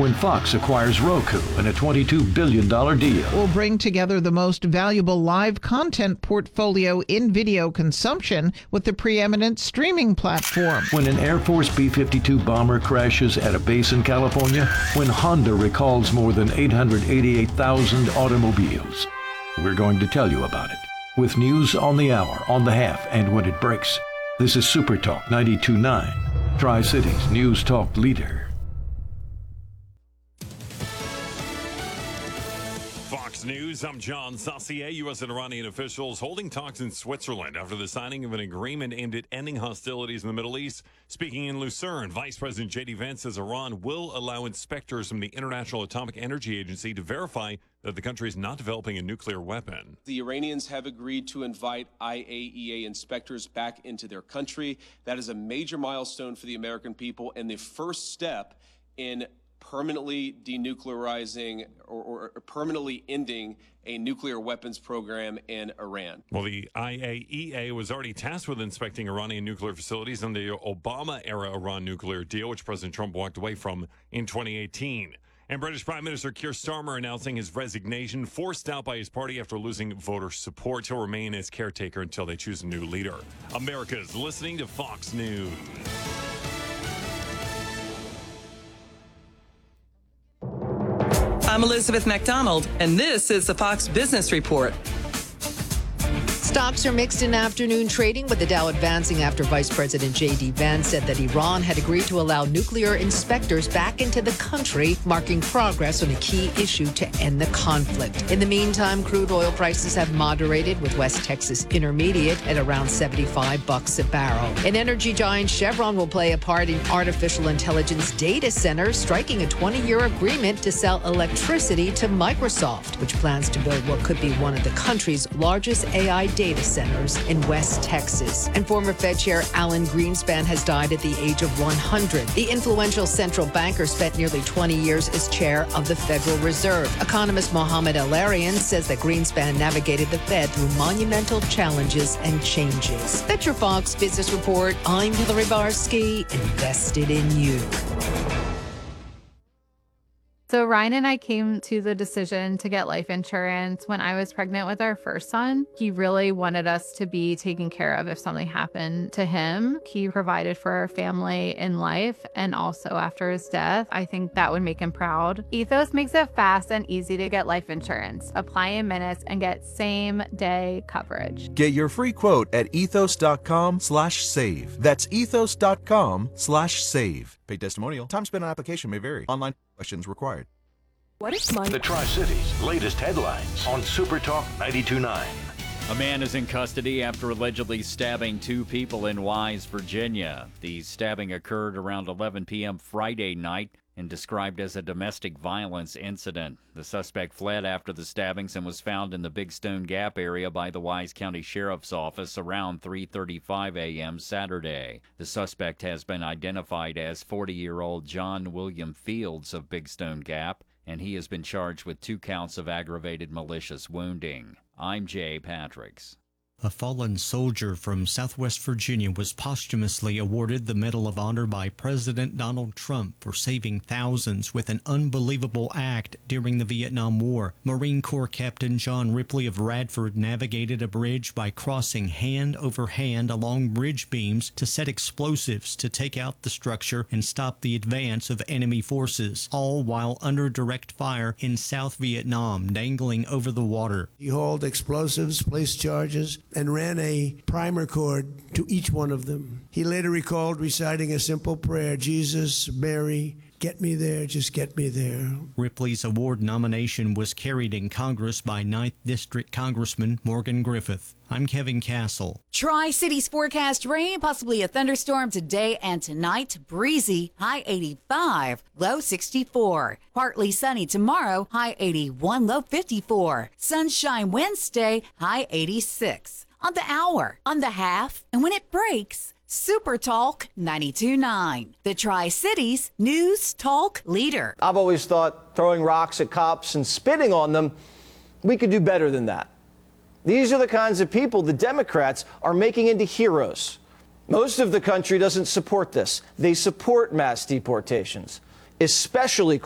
when Fox acquires Roku in a $22 billion deal. Will bring together the most valuable live content portfolio in video consumption with the preeminent streaming platform. When an Air Force B-52 bomber crashes at a base in California. When Honda recalls more than 888,000 automobiles. We're going to tell you about it. With news on the hour, on the half, and when it breaks. This is Super Talk 92.9, Tri-Cities News Talk leader. Fox News, I'm John Saucier. U.S. and Iranian officials holding talks in Switzerland after the signing of an agreement aimed at ending hostilities in the Middle East. Speaking in Lucerne, Vice President J.D. Vance says Iran will allow inspectors from the International Atomic Energy Agency to verify that the country is not developing a nuclear weapon. The Iranians have agreed to invite IAEA inspectors back into their country. That is a major milestone for the American people and the first step in permanently denuclearizing or permanently ending a nuclear weapons program in Iran. Well, the IAEA was already tasked with inspecting Iranian nuclear facilities under the Obama-era Iran nuclear deal, which President Trump walked away from in 2018. And British Prime Minister Keir Starmer announcing his resignation, forced out by his party after losing voter support. He'll remain as caretaker until they choose a new leader. America's listening to Fox News. I'm Elizabeth McDonald, and this is the Fox Business Report. Stocks are mixed in afternoon trading, with the Dow advancing after Vice President J.D. Vance said that Iran had agreed to allow nuclear inspectors back into the country, marking progress on a key issue to end the conflict. In the meantime, crude oil prices have moderated, with West Texas Intermediate at around $75 a barrel. And energy giant Chevron will play a part in artificial intelligence data centers, striking a 20-year agreement to sell electricity to Microsoft, which plans to build what could be one of the country's largest AI data centers in West Texas. And former Fed Chair Alan Greenspan has died at the age of 100. The influential central banker spent nearly 20 years as chair of the Federal Reserve. Economist Mohamed El-Arian says that Greenspan navigated the Fed through monumental challenges and changes. That's your Fox Business Report. I'm Hillary Barsky, invested in you. So Ryan and I came to the decision to get life insurance when I was pregnant with our first son. He really wanted us to be taken care of if something happened to him. He provided for our family in life and also after his death. I think that would make him proud. Ethos makes it fast and easy to get life insurance. Apply in minutes and get same-day coverage. Get your free quote at ethos.com/save. That's ethos.com/save. Paid testimonial. Time spent on application may vary. Online questions required. What is money? The Tri-Cities latest headlines on Super Talk 92.9. A man is in custody after allegedly stabbing two people in Wise, Virginia. The stabbing occurred around 11 p.m. Friday night and described as a domestic violence incident. The suspect fled after the stabbings and was found in the Big Stone Gap area by the Wise County Sheriff's Office around 3:35 a.m. Saturday. The suspect has been identified as 40-year-old John William Fields of Big Stone Gap, and he has been charged with 2 counts of aggravated malicious wounding. I'm Jay Patricks. A fallen soldier from Southwest Virginia was posthumously awarded the Medal of Honor by President Donald Trump for saving thousands with an unbelievable act during the Vietnam War. Marine Corps Captain John Ripley of Radford navigated a bridge by crossing hand over hand along bridge beams to set explosives to take out the structure and stop the advance of enemy forces, all while under direct fire in South Vietnam, dangling over the water. He hauled explosives, placed charges, and ran a primer cord to each one of them. He later recalled reciting a simple prayer, Jesus, Mary, get me there, just get me there. Ripley's award nomination was carried in Congress by 9th District Congressman Morgan Griffith. I'm Kevin Castle. Tri-Cities forecast rain, possibly a thunderstorm today and tonight. Breezy, high 85, low 64. Partly sunny tomorrow, high 81, low 54. Sunshine Wednesday, high 86. On the hour, on the half, and when it breaks, Super Talk 92.9, the Tri-Cities News Talk leader. I've always thought throwing rocks at cops and spitting on them, we could do better than that. These are the kinds of people the Democrats are making into heroes. Most of the country doesn't support this. They support mass deportations, especially